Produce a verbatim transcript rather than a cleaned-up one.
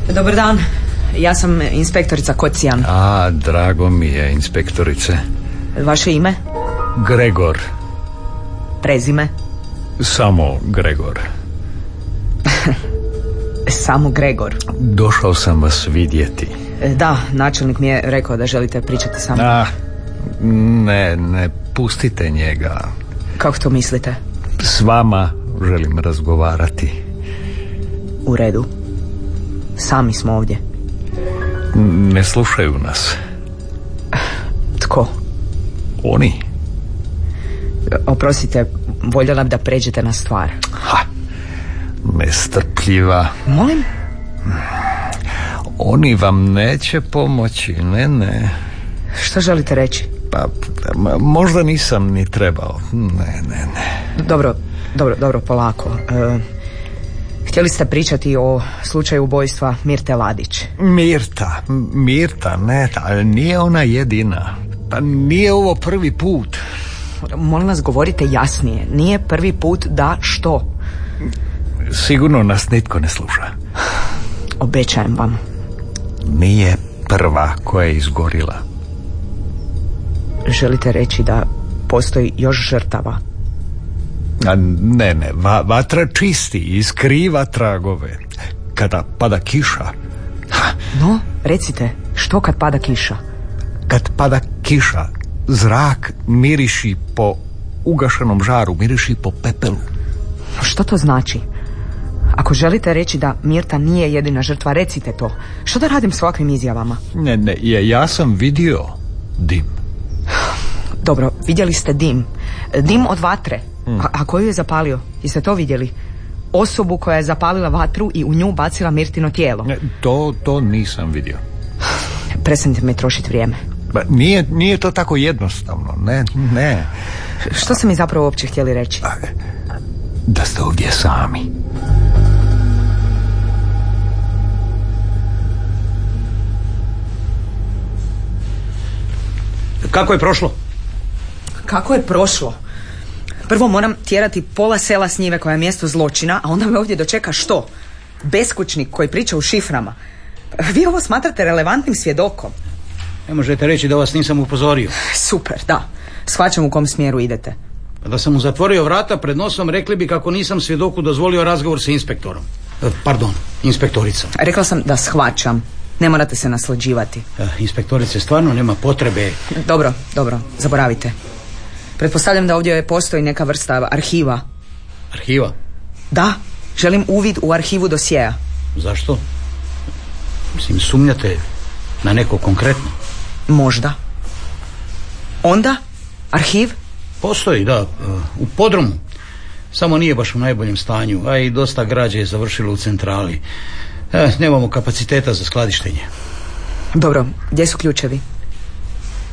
Dobar dan, ja sam inspektorica Kocijan. A, drago mi je, inspektorice. Vaše ime? Gregor. Prezime? Samo Gregor. Samo Gregor. Došao sam vas vidjeti. Da, načelnik mi je rekao da želite pričati sa mnom. A, ne, ne, pustite njega. Kako to mislite? S vama želim razgovarati. U redu. Sami smo ovdje. Ne slušaju nas. Tko? Oni. Oprostite, voljela bi da pređete na stvar. Ha, nestrpljiva. Molim? Oni vam neće pomoći, ne, ne. Što želite reći? Pa, možda nisam ni trebao. Ne, ne, ne. Dobro, dobro, dobro, polako. E, htjeli ste pričati o slučaju ubojstva Mirte Ladić. Mirta, Mirta, ne, ali nije ona jedina. Pa nije ovo prvi put. Molim vas, govorite jasnije. Nije prvi put da što? Sigurno nas nitko ne sluša. Obećajem vam. Nije prva koja je izgorila. Želite reći da postoji još žrtava? A ne, ne, va, vatra čisti i skriva tragove. Kada pada kiša. Ha. No, recite, što kad pada kiša? Kad pada kiša, zrak miriši po ugašenom žaru, miriši po pepelu. Što to znači? Ako želite reći da Mirta nije jedina žrtva, recite to. Što da radim s ovakvim izjavama? Ne, ne, ja sam vidio dim. Dobro, vidjeli ste dim. Dim od vatre. A, a koju je zapalio? Jeste to vidjeli? Osobu koja je zapalila vatru i u nju bacila Mirtino tijelo. Ne, to, to nisam vidio. Prestanite mi trošiti vrijeme. Ba, nije, nije to tako jednostavno, ne, ne. Što ste mi zapravo uopće htjeli reći? Da ste ovdje sami. Kako je prošlo? Kako je prošlo? Prvo moram tjerati pola sela s njive koja je mjesto zločina, a onda me ovdje dočeka što? Beskućnik koji priča u šiframa. Vi ovo smatrate relevantnim svjedokom? Ne možete reći da vas nisam upozorio. Super, da. Shvaćam u kom smjeru idete. Da sam mu zatvorio vrata pred nosom, rekli bi kako nisam svjedoku dozvolio razgovor sa inspektorom. Pardon, inspektoricom. Rekla sam da shvaćam. Ne morate se naslađivati. Inspektorice, stvarno nema potrebe. Dobro, dobro, zaboravite. Pretpostavljam da ovdje postoji neka vrsta arhiva. Arhiva? Da, želim uvid u arhivu dosjeja. Zašto? Mislim, sumnjate na neko konkretno? Možda. Onda? Arhiv? Postoji, da, u podrumu. Samo nije baš u najboljem stanju, a i dosta građe je završilo u centrali. E, nemamo kapaciteta za skladištenje. Dobro, gdje su ključevi?